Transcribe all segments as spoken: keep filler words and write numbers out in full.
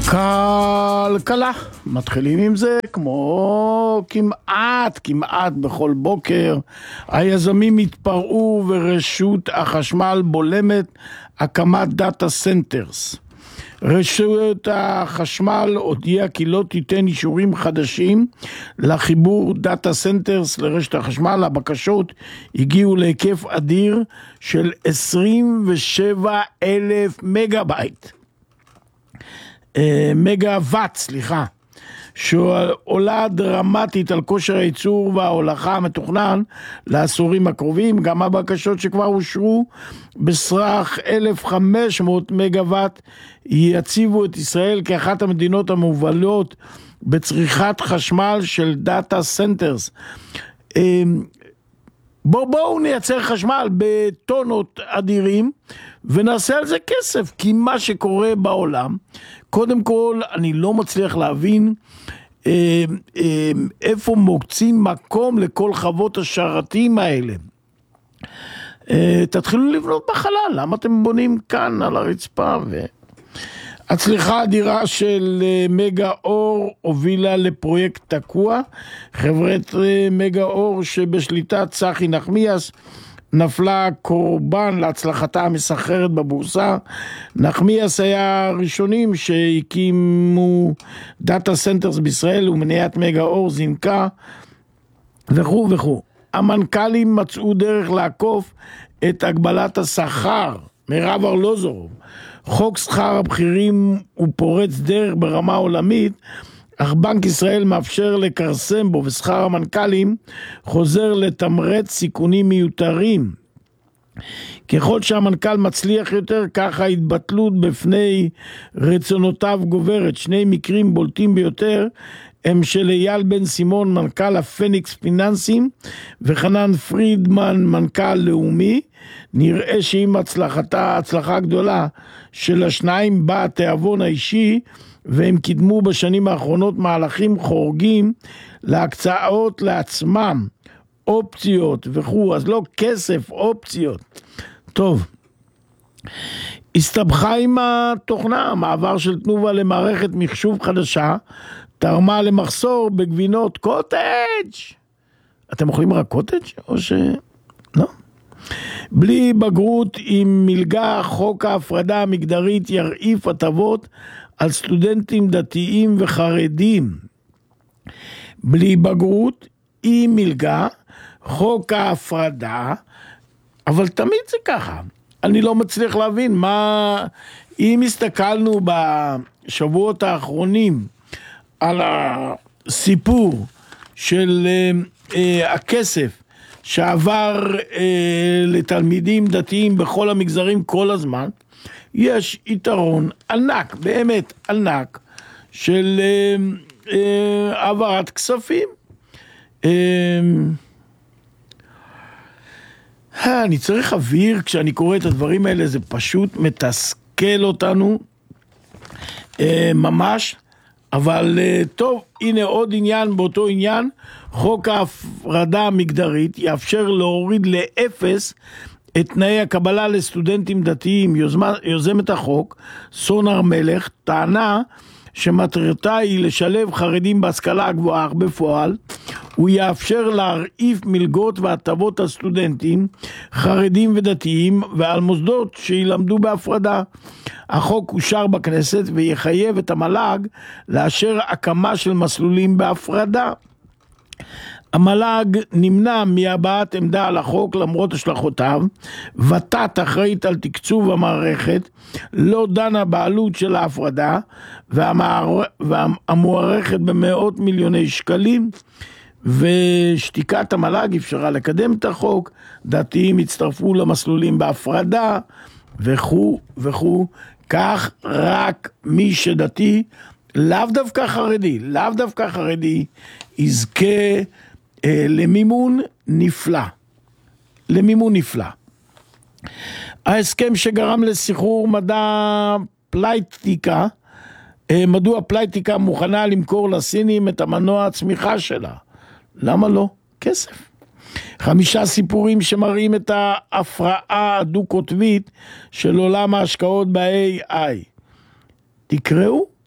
כלכלה, מתחילים עם זה כמו כמעט, כמעט בכל בוקר. היזמים התפרעו ורשות החשמל בולמת הקמת דאטה סנטרס. רשות החשמל הודיעה כי לא תיתן אישורים חדשים לחיבור דאטה סנטרס לרשת החשמל. הבקשות הגיעו להיקף אדיר של עשרים ושבעה אלף מגה בייט. מגה וואט, סליחה, שעולה דרמטית על כושר הייצור וההולכה המתוכנן לעשורים הקרובים. גם הבקשות שכבר אושרו בסך אלף וחמש מאות מגה וואט יציבו את ישראל כאחת המדינות המובילות בצריכת חשמל של דאטה סנטרס. בואו בואו נייצר חשמל בטונות אדירים ונעשה על זה כסף, כי מה שקורה בעולם, קודם כל אני לא מצליח להבין אה, אה, איפה מוקצים מקום לכל חוות השרתים האלה. אה, תתחילו לבנות בחלל, למה אתם בונים כאן על הרצפה? ו... הצליחה האדירה של מגה אור הובילה לפרויקט תקוע. חברת מגה אור שבשליטת צחי נחמיאס נפלה קורבן להצלחתה המסחררת בבורסה. נחמיאס היה הראשונים שהקימו דאטה סנטרס בישראל ומניית מגה אור זינקה וכו' וכו'. המנכ"לים מצאו דרך לעקוף את הגבלת השכר. מירב ארלוזורוב, חוק שכר הבכירים הוא פורץ דרך ברמה עולמית, אך בנק ישראל מאפשר לקרסם בו, ושכר המנכ"לים חוזר לתמרץ סיכונים מיותרים. ככל שהמנכ"ל מצליח יותר, ככה ההתבטלות בפני רצונותיו גוברת. שני מקרים בולטים ביותר הם של אייל בן סימון, מנכ"ל הפניקס פיננסים, וחנן פרידמן, מנכ"ל לאומי. נראה שעם הצלחתה, הצלחה גדולה של השניים בא התיאבון האישי, והם קידמו בשנים האחרונות מהלכים חורגים להקצאות לעצמם, אופציות וכו'. אז לא כסף, אופציות. טוב, הסתבכה עם התוכנה. המעבר של תנובה למערכת מחשוב חדשה תרמה למחסור בגבינות קוטג'. אתם אוכלים רק קוטג' או ש... לא? בלי בגרות עם מלגה, חוק ההפרדה המגדרית ירעיף הטבות על סטודנטים דתיים וחרדים. בלי בגרות עם מלגה, חוק ההפרדה, אבל תמיד זה ככה. אני לא מצליח להבין מה, אם הסתכלנו בשבועות האחרונים על הסיפור של uh, uh, הכסף שעבר uh, לתלמידים דתיים בכל המגזרים כל הזמן, יש יתרון ענק, באמת ענק, של uh, uh, העברת כספים. Uh, אני צריך אוויר כשאני קורא את הדברים האלה, זה פשוט מתסכל אותנו uh, ממש. אבל טוב, הנה עוד עניין באותו עניין. חוק ההפרדה המגדרית יאפשר להוריד לאפס את תנאי הקבלה לסטודנטים דתיים. יוזמה, יוזמת החוק, סונר מלך, טענה שמטרתה היא לשלב חרדים בהשכלה הגבוהה, אך בפועל הוא יאפשר להרעיף מלגות והטבות הסטודנטים, חרדים ודתיים, ועל מוסדות שילמדו בהפרדה. החוק אושר בכנסת ויחייב את המל"ג לאשר הקמה של מסלולים בהפרדה. המל"ג נמנע מהבעת עמדה על החוק למרות השלכותיו. ות"ת אחראית על תקצוב המערכת, לא דנה בעלות של ההפרדה והמוערכת במאות מיליוני שקלים, ושתיקת המל"ג אפשרה לקדם את החוק. דתיים הצטרפו למסלולים בהפרדה וכו' וכו'. כך רק מי שדתי, לאו דווקא חרדי, לאו דווקא חרדי, יזכה אה, למימון נפלא. למימון נפלא. ההסכם שגרם לסחרור מדע פלייטיקה, אה, מדוע פלייטיקה מוכנה למכור לסינים את המנוע הצמיחה שלה? למה לא? כסף. חמישה סיפורים שמראים את ההפרעה הדו-קוטבית של עולם ההשקעות ב-איי איי. תקראו,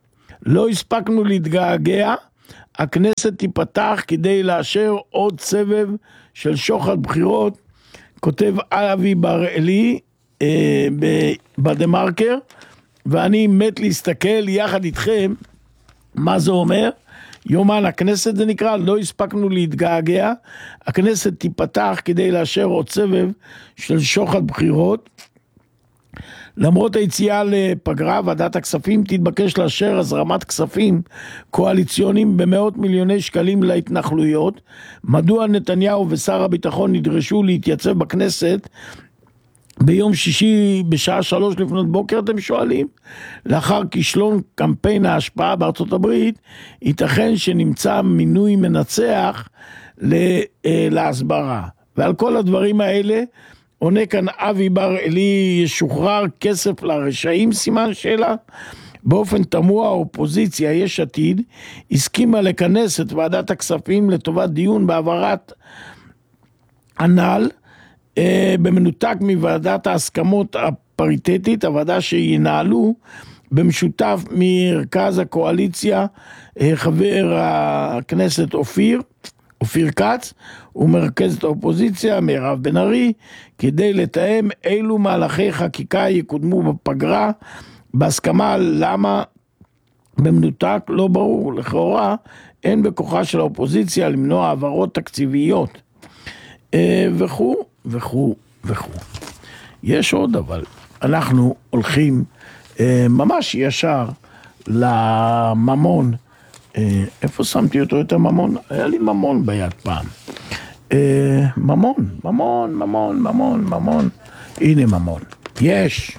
לא הספקנו להתגעגע, הכנסת תיפתח כדי לאשר עוד סבב של שוחד בחירות, כותב אבי בר-אלי אה, בדה-מרקר, ואני מת להסתכל יחד איתכם מה זה אומר. יומן הכנסת זה נקרא, לא הספקנו להתגעגע, הכנסת תיפתח כדי לאשר עוד סבב של שוחד בחירות, למרות היציאה לפגרה, ועדת הכספים תתבקש לאשר הזרמת כספים קואליציוניים במאות מיליוני שקלים להתנחלויות. מדוע נתניהו ושר הביטחון נדרשו להתייצב בכנסת ביום שישי בשעה שלוש לפנות בוקר, אתם שואלים? לאחר כישלון קמפיין ההשפעה בארצות הברית, ייתכן שנמצא מינוי מנצח להסברה. ועל כל הדברים האלה, עונה כאן אבי בר-אלי, ישוחרר כסף לרשעים, סימן שאלה. באופן תמוה האופוזיציה, יש עתיד, הסכימה לכנס את ועדת הכספים לטובת דיון בעברת הנ"ל, אה, במנותק מוועדת ההסכמות הפריטטית, הוועדה שינהלו במשותף מרכז הקואליציה, אה, חבר הכנסת אופיר, אופיר כץ, ומרכזת האופוזיציה מירב בן ארי, כדי לתאם אילו מהלכי חקיקה יקודמו בפגרה, בהסכמה. למה במנותק לא ברור, לכאורה אין בכוחה של האופוזיציה למנוע העברות תקציביות, וכו' וכו' וכו'. יש עוד, אבל אנחנו הולכים ממש ישר לממון. איפה שמתי אותו את הממון? היה לי ממון ביד פעם. ממון, ממון, ממון, ממון, ממון. הנה ממון. יש.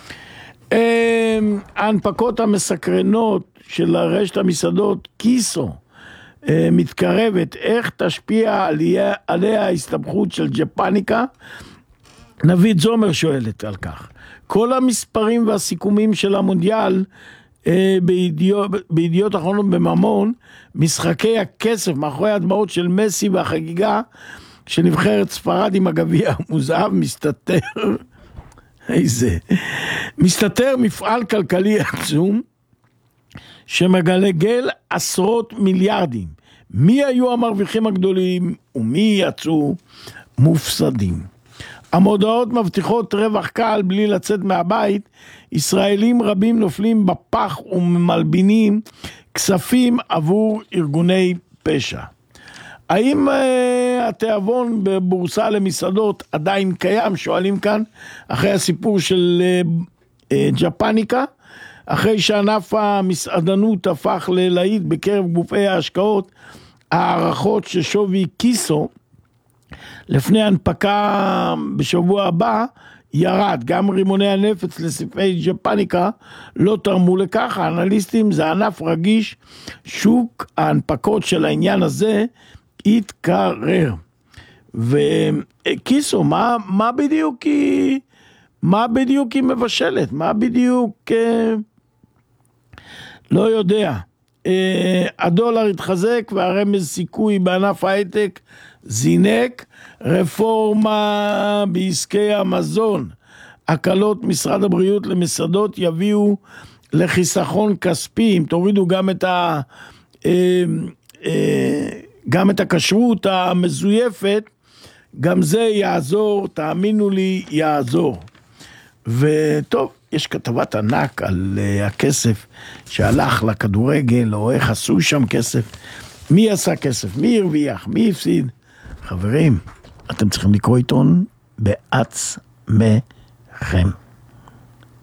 ההנפקות המסקרנות של רשת המסעדות קיסו מתקרבת. איך תשפיע עליה ההסתבכות של ג'פניקה? נבית זומר שואלת על כך. כל המספרים והסיכומים של המונדיאל בידיעות, בידיעות אחרונות בממון, משחקי הכסף מאחורי הדמעות של מסי והחגיגה שנבחרת ספרד עם הגביע המוזהב, מסתתר איזה מסתתר מפעל כלכלי עצום שמגלגל עשרות מיליארדים. מי היו המרוויחים הגדולים ומי יצאו מופסדים? המודעות מבטיחות רווח קל בלי לצאת מהבית. ישראלים רבים נופלים בפח ומלבינים כספים עבור ארגוני פשע. האם uh, התיאבון בבורסה למסעדות עדיין קיים? שואלים כאן, אחרי הסיפור של uh, uh, ג'פניקה, אחרי שענף המסעדנות הפך ללהיט בקרב גופי ההשקעות, הערכות ששווי קיסו לפני הנפקה בשבוע הבא ירד. גם רימוני הנפץ לספי ג'פניקה לא תרמו לכך. האנליסטים, זה ענף רגיש, שוק ההנפקות של העניין הזה התקרר. וקיסו, מה, מה בדיוק היא, מה בדיוק היא מבשלת? מה בדיוק, אה, לא יודע. אה, הדולר התחזק והרמז סיכוי בענף ההייטק זינק. רפורמה בעסקי המזון, הקלות משרד הבריאות למסעדות יביאו לחיסכון כספי. אם תורידו גם את ה גם את הכשרות המזויפת, גם זה יעזור, תאמינו לי, יעזור. וטוב, יש כתבת ענק על הכסף שהלך לכדורגל, או איך עשו שם כסף, מי עשה כסף, מי הרוויח, מי הפסיד. חברים, אתם צריכים לקרוא עיתון בעצמכם.